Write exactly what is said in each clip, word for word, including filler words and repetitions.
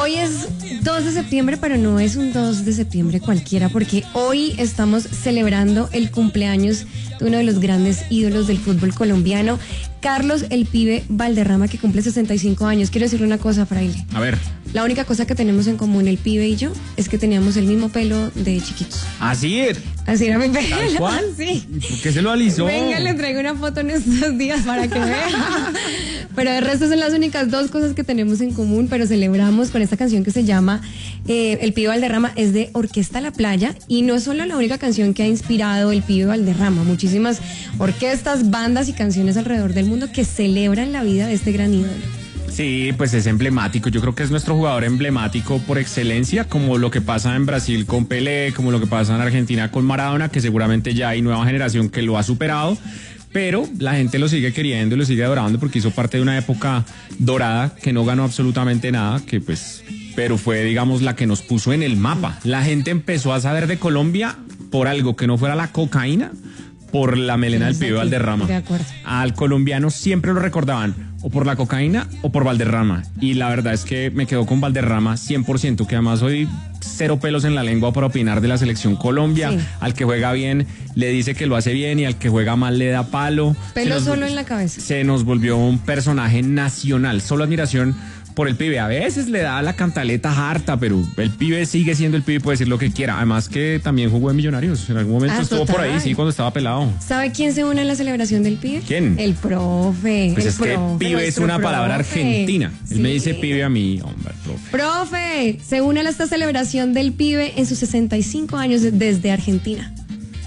Hoy es dos de septiembre, pero no es un dos de septiembre cualquiera, porque hoy estamos celebrando el cumpleaños de uno de los grandes ídolos del fútbol colombiano, Carlos el Pibe Valderrama, que cumple sesenta y cinco años. Quiero decirle una cosa, Fraile. A ver. La única cosa que tenemos en común el Pibe y yo es que teníamos el mismo pelo de chiquitos. ¿Así es? Así era mi pelo. ¿Tal cual? Sí. ¿Por qué se lo alisó? Venga, le traigo una foto en estos días para que vea. Pero de resto son las únicas dos cosas que tenemos en común, pero celebramos con esta canción que se llama eh, El Pibe Valderrama. Es de Orquesta La Playa y no es solo la única canción que ha inspirado el Pibe Valderrama. Muchísimas orquestas, bandas y canciones alrededor del mundo que celebran la vida de este gran ídolo. Sí, pues es emblemático. Yo creo que es nuestro jugador emblemático por excelencia, como lo que pasa en Brasil con Pelé, como lo que pasa en Argentina con Maradona, que seguramente ya hay nueva generación que lo ha superado. Pero la gente lo sigue queriendo y lo sigue adorando porque hizo parte de una época dorada que no ganó absolutamente nada, que pues, pero fue, digamos, la que nos puso en el mapa. La gente empezó a saber de Colombia por algo que no fuera la cocaína, por la melena del Pibe Valderrama. De acuerdo. Al colombiano siempre lo recordaban o por la cocaína o por Valderrama. Y la verdad es que me quedo con Valderrama cien por ciento, que además hoy cero pelos en la lengua para opinar de la selección Colombia. Sí. Al que juega bien le dice que lo hace bien y al que juega mal le da palo. Pelo nos, solo en la cabeza. Se nos volvió un personaje nacional. Solo admiración por el Pibe. A veces le da la cantaleta harta, pero el Pibe sigue siendo el Pibe y puede decir lo que quiera. Además que también jugó en Millonarios. En algún momento ah, estuvo total. Por ahí, sí, cuando estaba pelado. ¿Sabe quién se une a la celebración del Pibe? ¿Quién? El profe. Pues el es profe, que Pibe es una profe. palabra argentina. Él sí. me dice Pibe a mí, hombre, profe. Profe, se une a esta celebración del Pibe en sus sesenta y cinco años desde Argentina.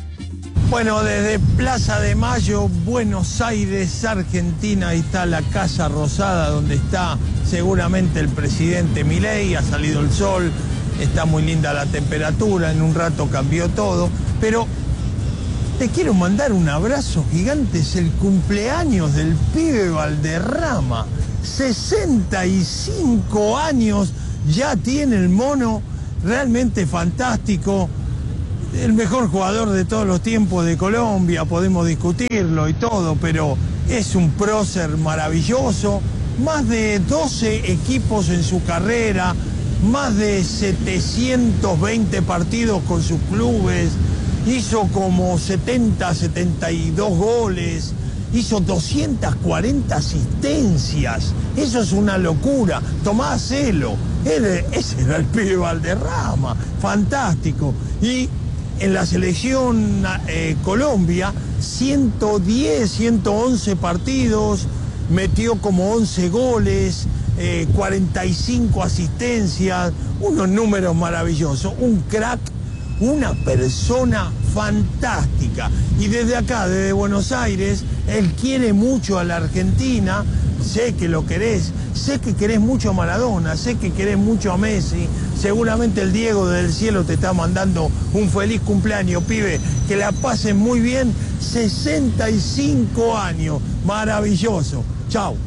Bueno, desde Plaza de Mayo, Buenos Aires, Argentina, ahí está la Casa Rosada, donde está seguramente el presidente Milei. Ha salido el sol, está muy linda la temperatura, en un rato cambió todo, pero te quiero mandar un abrazo gigante, es el cumpleaños del Pibe Valderrama, sesenta y cinco años ya tiene el mono, realmente fantástico. El mejor jugador de todos los tiempos de Colombia, podemos discutirlo y todo, pero es un prócer maravilloso. Más de doce equipos en su carrera, más de setecientos veinte partidos con sus clubes, hizo como setenta, setenta y dos goles, hizo doscientas cuarenta asistencias. Eso es una locura. Tomás Celo, ese era el Pibe Valderrama, fantástico. Y en la selección eh, Colombia, ciento diez, ciento once partidos, metió como once goles, eh, cuarenta y cinco asistencias, unos números maravillosos, un crack, una persona fantástica. Y desde acá, desde Buenos Aires, él quiere mucho a la Argentina, sé que lo querés, sé que querés mucho a Maradona, sé que querés mucho a Messi, seguramente el Diego del cielo te está mandando un feliz cumpleaños, pibe, que la pasen muy bien, sesenta y cinco años, maravilloso, chao.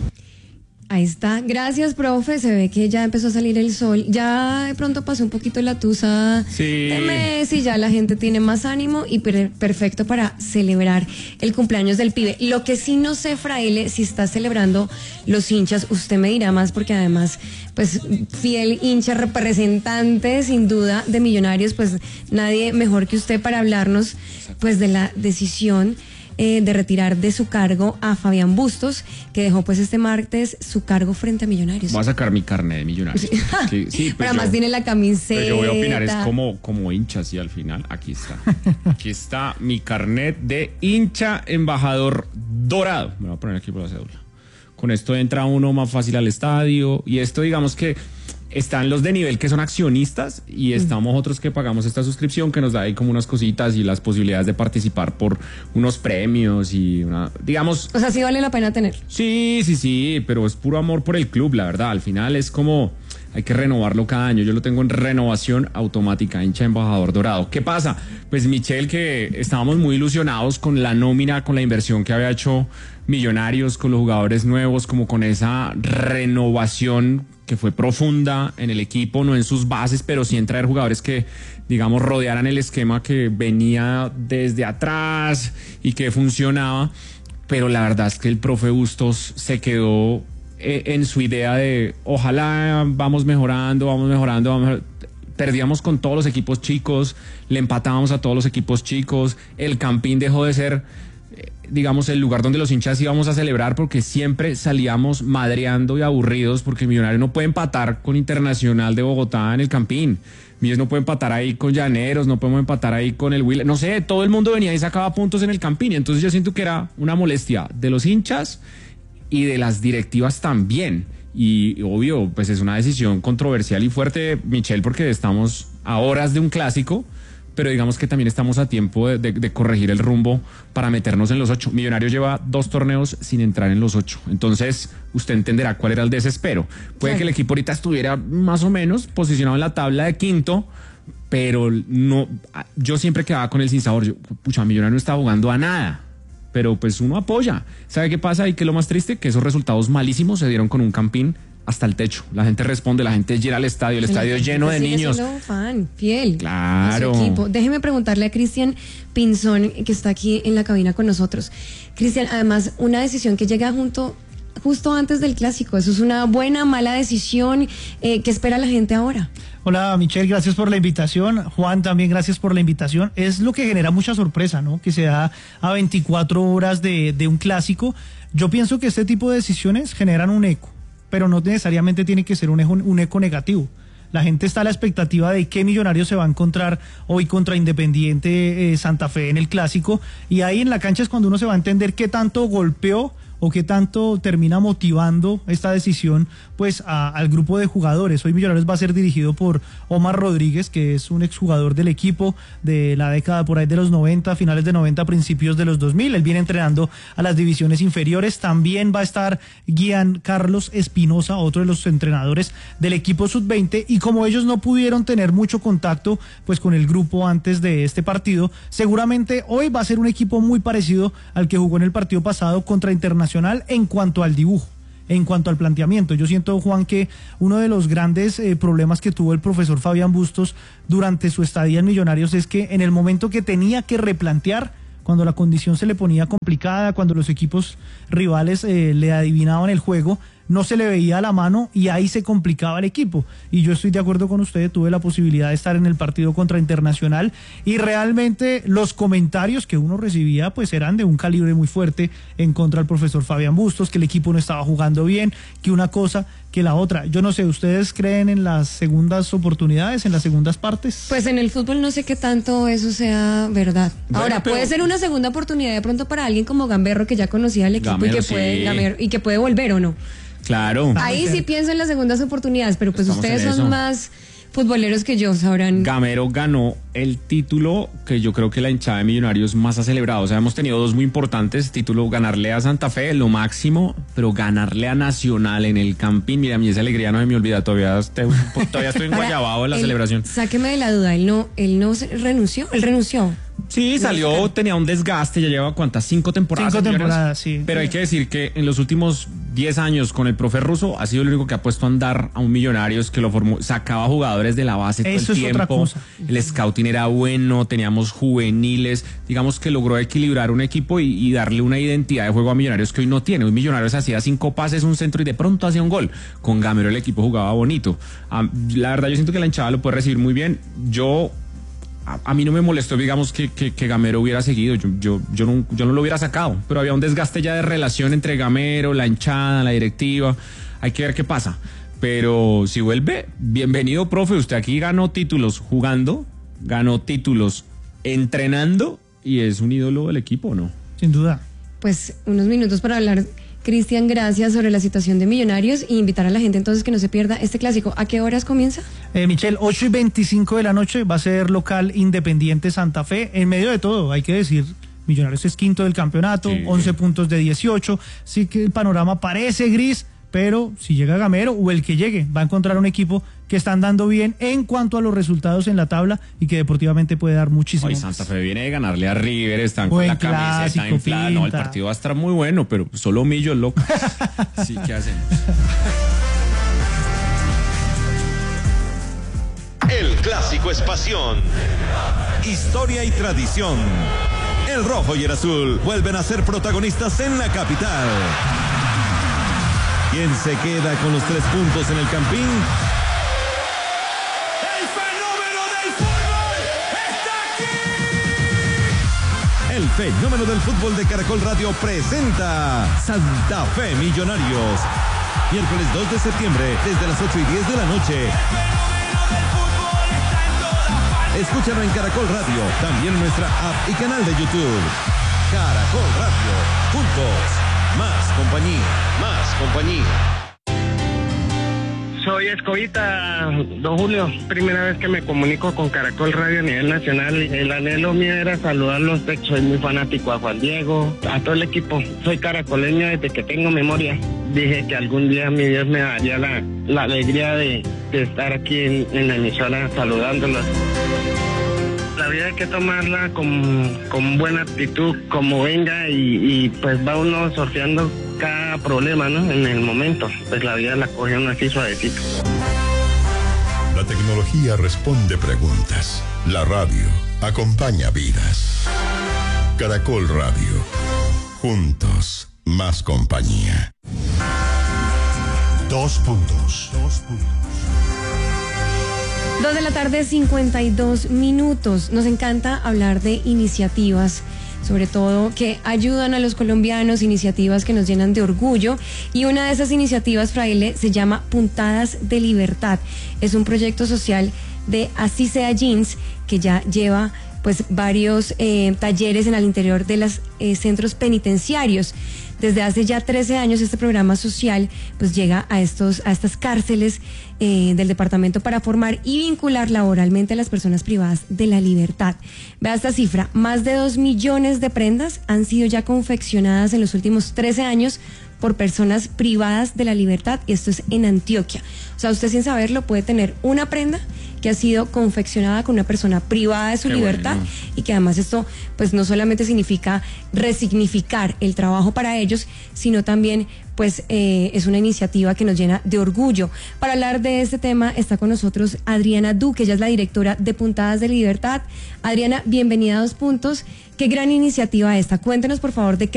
Ahí está, gracias, profe. Se ve que ya empezó a salir el sol. Ya de pronto pasó un poquito la tusa sí. de Messi, ya la gente tiene más ánimo y per perfecto para celebrar el cumpleaños del Pibe. Lo que sí no sé, Fraile, si está celebrando los hinchas, usted me dirá más porque además, pues, fiel hincha representante, sin duda, de Millonarios, pues nadie mejor que usted para hablarnos, pues, de la decisión Eh, de retirar de su cargo a Fabián Bustos, que dejó pues este martes su cargo frente a Millonarios. Voy a sacar mi carnet de Millonarios. Sí, sí, sí, pues pero además tiene la camiseta. Pero yo voy a opinar, es como, como hincha, sí, al final. Aquí está. Aquí está mi carnet de hincha embajador dorado. Me voy a poner aquí por la cédula. Con esto entra uno más fácil al estadio. Y esto, digamos que están los de nivel que son accionistas y estamos uh-huh. otros que pagamos esta suscripción que nos da ahí como unas cositas y las posibilidades de participar por unos premios y una, digamos... O sea, sí vale la pena tener. Sí, sí, sí, pero es puro amor por el club, la verdad. Al final es como... Hay que renovarlo cada año. Yo lo tengo en renovación automática, hincha embajador dorado. ¿Qué pasa? Pues Michel, que estábamos muy ilusionados con la nómina, con la inversión que había hecho Millonarios, con los jugadores nuevos, como con esa renovación que fue profunda en el equipo, no en sus bases, pero sí en traer jugadores que, digamos, rodearan el esquema que venía desde atrás y que funcionaba. Pero la verdad es que el profe Bustos se quedó eh, en su idea de ojalá vamos mejorando, vamos mejorando, vamos mejorando. Perdíamos con todos los equipos chicos, le empatábamos a todos los equipos chicos, el Campín dejó de ser, eh, digamos, el lugar donde los hinchas íbamos a celebrar porque siempre salíamos madreando y aburridos porque Millonarios no puede empatar con Internacional de Bogotá en el Campín. Millos no puede empatar ahí con Llaneros, no podemos empatar ahí con el Will. No sé, todo el mundo venía y sacaba puntos en el Campín. Entonces yo siento que era una molestia de los hinchas y de las directivas también. Y obvio, pues es una decisión controversial y fuerte, Michelle, porque estamos a horas de un clásico, pero digamos que también estamos a tiempo de, de, de corregir el rumbo para meternos en los ocho. Millonarios lleva dos torneos sin entrar en los ocho. Entonces, usted entenderá cuál era el desespero. Puede sí. que el equipo ahorita estuviera más o menos posicionado en la tabla de quinto, pero no, yo siempre quedaba con el sinsabor. Yo, pucha, Millonarios no está jugando a nada. Pero pues uno apoya. ¿Sabe qué pasa? Y que lo más triste, que esos resultados malísimos se dieron con un Campín hasta el techo. La gente responde, la gente llega al estadio, el estadio es lleno de niños. Un fan fiel. Claro. A su equipo. Déjeme preguntarle a Cristian Pinzón, que está aquí en la cabina con nosotros. Cristian, además, una decisión que llega junto, justo antes del clásico. ¿Eso es una buena, mala decisión? Eh, ¿Qué espera la gente ahora? Hola Michelle, gracias por la invitación. Juan, también gracias por la invitación. Es lo que genera mucha sorpresa, ¿no? Que se da a veinticuatro horas de, de un clásico. Yo pienso que este tipo de decisiones generan un eco, pero no necesariamente tiene que ser un eco, un eco negativo. La gente está a la expectativa de qué Millonarios se va a encontrar hoy contra Independiente eh, Santa Fe en el clásico, y ahí en la cancha es cuando uno se va a entender qué tanto golpeó o qué tanto termina motivando esta decisión pues a, al grupo de jugadores. Hoy Millonarios va a ser dirigido por Omar Rodríguez, que es un exjugador del equipo de la década por ahí de los noventa, finales de noventa, principios de los dos mil. Él viene entrenando a las divisiones inferiores. También va a estar Gian Carlos Espinosa, otro de los entrenadores del equipo sub veinte, y como ellos no pudieron tener mucho contacto pues con el grupo antes de este partido, seguramente hoy va a ser un equipo muy parecido al que jugó en el partido pasado contra Internacional en cuanto al dibujo, en cuanto al planteamiento. Yo siento, Juan, que uno de los grandes eh, problemas que tuvo el profesor Fabián Bustos durante su estadía en Millonarios es que en el momento que tenía que replantear, cuando la condición se le ponía complicada, cuando los equipos rivales eh, le adivinaban el juego, no se le veía la mano y ahí se complicaba el equipo. Y yo estoy de acuerdo con usted, tuve la posibilidad de estar en el partido contra Internacional y realmente los comentarios que uno recibía pues eran de un calibre muy fuerte en contra del profesor Fabián Bustos, que el equipo no estaba jugando bien, que una cosa, que la otra. Yo no sé, ¿ustedes creen en las segundas oportunidades, en las segundas partes? Pues en el fútbol no sé qué tanto eso sea verdad. Bueno, Ahora, pero... puede ser una segunda oportunidad de pronto para alguien como Gamberro, que ya conocía al equipo Gamero, y, que puede, sí. Gamero, y que puede volver o no. Claro. Ahí sí pienso en las segundas oportunidades, pero pues Estamos ustedes son más futboleros que yo, sabrán. Gamero ganó el título que yo creo que la hinchada de Millonarios más ha celebrado. O sea, hemos tenido dos muy importantes títulos: ganarle a Santa Fe, lo máximo, pero ganarle a Nacional en el Campín. Mira, a mí esa alegría no se me olvida, todavía estoy, todavía estoy enguayabado en la él, celebración. Sáqueme de la duda, él no, él no renunció, él renunció. Sí, salió, tenía un desgaste, ya lleva cuántas, cinco temporadas. Cinco temporadas, sí. Pero hay que decir que en los últimos diez años con el profe Russo ha sido el único que ha puesto a andar a un Millonarios, que lo formó, sacaba jugadores de la base todo Eso el es tiempo. Otra cosa. El scouting era bueno, teníamos juveniles, digamos que logró equilibrar un equipo y, y darle una identidad de juego a Millonarios que hoy no tiene. Hoy Millonarios hacía cinco pases, un centro y de pronto hacía un gol. Con Gamero el equipo jugaba bonito. Um, la verdad yo siento que la hinchada lo puede recibir muy bien. Yo... A, a mí no me molestó, digamos, que, que, que Gamero hubiera seguido, yo, yo, yo, no, yo no lo hubiera sacado, pero había un desgaste ya de relación entre Gamero, la hinchada, la directiva, hay que ver qué pasa. Pero si vuelve, bienvenido, profe, usted aquí ganó títulos jugando, ganó títulos entrenando y es un ídolo del equipo, ¿no? Sin duda. Pues unos minutos para hablar, Cristian, gracias, sobre la situación de Millonarios y invitar a la gente entonces que no se pierda este clásico. ¿A qué horas comienza? Eh, Michelle, ocho y veinticinco de la noche va a ser local Independiente Santa Fe. En medio de todo, hay que decir, Millonarios es quinto del campeonato, sí. once puntos de dieciocho, sí que el panorama parece gris, pero si llega Gamero o el que llegue, va a encontrar un equipo que está andando bien en cuanto a los resultados en la tabla y que deportivamente puede dar muchísimo. Hoy Santa Fe viene de ganarle a River, están con la camiseta inflada. No, el partido va a estar muy bueno, pero solo Millo es loco. Sí, ¿qué hacemos? El clásico es pasión, historia y tradición. El rojo y el azul vuelven a ser protagonistas en la capital. ¿Quién se queda con los tres puntos en el Campín? ¡El fenómeno del fútbol está aquí! El fenómeno del fútbol de Caracol Radio presenta Santa Fe Millonarios. Miércoles dos de septiembre, desde las ocho y diez de la noche. Escúchalo en Caracol Radio, también en nuestra app y canal de YouTube. Caracol Radio, juntos, más compañía, más compañía. Soy Escobita, don Julio, primera vez que me comunico con Caracol Radio a nivel nacional. El anhelo mío era saludarlos, soy muy fanático a Juan Diego, a todo el equipo. Soy caracoleño desde que tengo memoria. Dije que algún día mi Dios me daría la, la alegría de, de estar aquí en, en la emisora saludándolos. La vida hay que tomarla con, con buena actitud, como venga, y, y pues va uno sorteando cada problema, ¿no? En el momento, pues la vida la coge uno así suavecito. La tecnología responde preguntas. La radio acompaña vidas. Caracol Radio. Juntos, más compañía. Dos puntos. Dos puntos. Dos de la tarde, cincuenta y dos minutos. Nos encanta hablar de iniciativas, sobre todo que ayudan a los colombianos, iniciativas que nos llenan de orgullo. Y una de esas iniciativas, Fraile, se llama Puntadas de Libertad. Es un proyecto social de Así Sea Jeans, que ya lleva pues varios eh, talleres en el interior de los eh, centros penitenciarios. Desde hace ya trece años este programa social pues llega a estos a estas cárceles eh, del departamento para formar y vincular laboralmente a las personas privadas de la libertad. Vea esta cifra, más de dos millones de prendas han sido ya confeccionadas en los últimos trece años por personas privadas de la libertad, y esto es en Antioquia. O sea, usted sin saberlo puede tener una prenda que ha sido confeccionada con una persona privada de su Qué libertad, bueno. Y que además esto pues no solamente significa resignificar el trabajo para ellos, sino también pues eh, es una iniciativa que nos llena de orgullo. Para hablar de este tema está con nosotros Adriana Duque, ella es la directora de Puntadas de Libertad. Adriana, bienvenida a Dos Puntos. Qué gran iniciativa esta. Cuéntenos por favor de qué